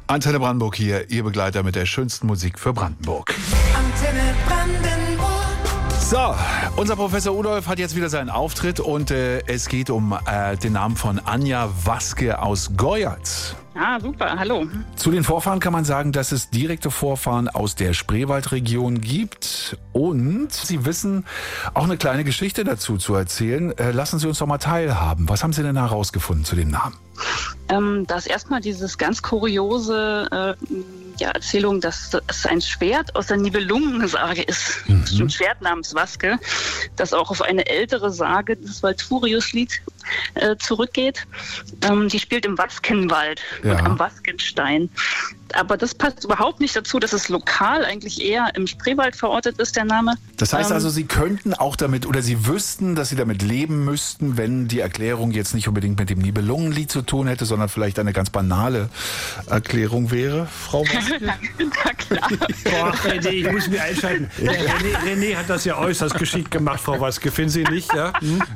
Antenne Brandenburg hier, Ihr Begleiter mit der schönsten Musik für Brandenburg. Antenne Brandenburg. So, unser Professor Udolf hat jetzt wieder seinen Auftritt und es geht um den Namen von Anja Waske aus Goyatz. Ah, super, hallo. Zu den Vorfahren kann man sagen, dass es direkte Vorfahren aus der Spreewaldregion gibt und Sie wissen auch eine kleine Geschichte dazu zu erzählen. Lassen Sie uns doch mal teilhaben. Was haben Sie denn herausgefunden zu dem Namen? Das erstmal dieses ganz kuriose Erzählung, dass es ein Schwert aus der Nibelungensage ist. Ein Schwert namens Waske, das auch auf eine ältere Sage, das Walpurgislied, zurückgeht. Die spielt im Waskenwald und am Waskenstein. Aber das passt überhaupt nicht dazu, dass es lokal eigentlich eher im Spreewald verortet ist, der Name. Das heißt also, Sie könnten auch damit, oder Sie wüssten, dass Sie damit leben müssten, wenn die Erklärung jetzt nicht unbedingt mit dem Nibelungenlied zu tun hätte, sondern vielleicht eine ganz banale Erklärung wäre, Frau Waske? Na klar. Boah, René, ich muss mich einschalten. René hat das ja äußerst geschickt gemacht, Frau Waske, finden Sie nicht? Ja,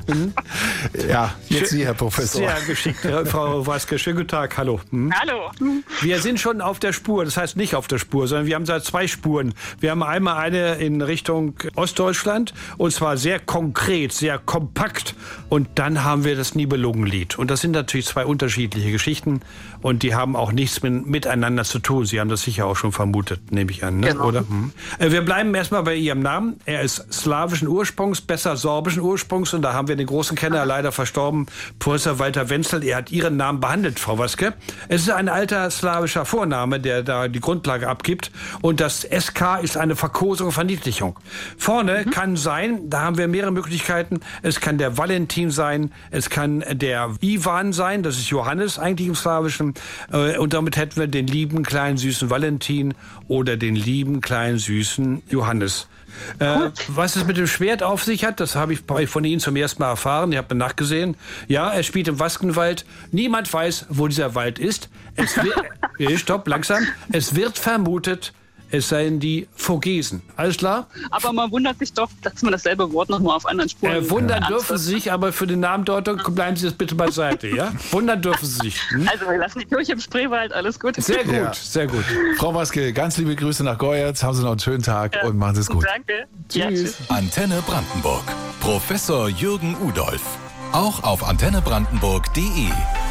Ja, jetzt Sie, Herr Professor. Sehr geschickt, Frau Waske. Schönen guten Tag, hallo. Hallo. Wir sind schon auf der Spur, das heißt nicht auf der Spur, sondern wir haben da zwei Spuren. Wir haben einmal eine in Richtung Ostdeutschland und zwar sehr konkret, sehr kompakt und dann haben wir das Nibelungenlied. Und das sind natürlich zwei unterschiedliche Geschichten und die haben auch nichts miteinander zu tun. Sie haben das sicher auch schon vermutet, nehme ich an, ne? Genau. Oder? Wir bleiben erstmal bei Ihrem Namen. Er ist slawischen Ursprungs, besser sorbischen Ursprungs und da haben wir den großen Kenner, leider verstorben, Professor Walter Wenzel. Er hat Ihren Namen behandelt, Frau Waske. Es ist ein alter slawischer Vorname, der da die Grundlage abgibt. Und das SK ist eine Verkosung, Verniedlichung. Vorne kann sein, da haben wir mehrere Möglichkeiten. Es kann der Valentin sein, es kann der Ivan sein, das ist Johannes eigentlich im Slawischen. Und damit hätten wir den lieben, kleinen, süßen Valentin oder den lieben, kleinen, süßen Johannes. Was es mit dem Schwert auf sich hat, das habe ich von Ihnen zum ersten Mal erfahren. Ich habe nachgesehen. Ja, er spielt im Waskenwald. Niemand weiß, wo dieser Wald ist. Stopp, langsam. Es wird vermutet, es seien die Vogesen. Alles klar? Aber man wundert sich doch, dass man dasselbe Wort nochmal auf anderen Spuren wundern dürfen Sie sich, aber für die Namendeutung bleiben Sie das bitte beiseite, ja? Wundern dürfen Sie sich. Also wir lassen die Kirche im Spreewald, alles gut. Sehr gut, Ja. sehr gut. Frau Waske, ganz liebe Grüße nach Goyatz. Haben Sie noch einen schönen Tag und machen Sie es gut. Danke. Tschüss. Ja, tschüss. Antenne Brandenburg. Professor Jürgen Udolf. Auch auf antennebrandenburg.de.